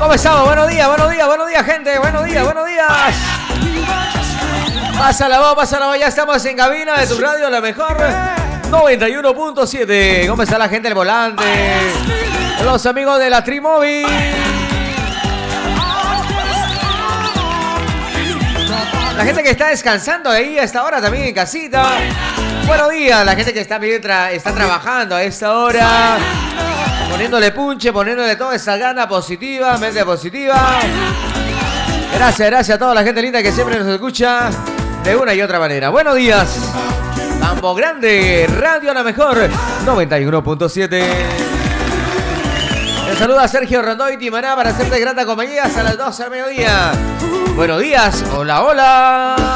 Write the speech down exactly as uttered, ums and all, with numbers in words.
¿Cómo estamos? Buenos días, buenos días, buenos días, gente. Buenos días, buenos días. Pasa la voz, pasa la voz. Ya estamos en cabina de tu radio, la mejor noventa y uno punto siete. ¿Cómo está la gente del volante? Los amigos de la Trimóvil. La gente que está descansando ahí a esta hora también en casita. Buenos días, la gente que está, tra está trabajando a esta hora. Poniéndole punche, poniéndole toda esa gana positiva, mente positiva. Gracias, gracias a toda la gente linda que siempre nos escucha de una y otra manera. Buenos días. Campo Grande, Radio La Mejor, noventa y uno punto siete. Te saluda Sergio Rondoy Timaná para hacerte grata compañía hasta las doce del mediodía. Buenos días, hola, hola.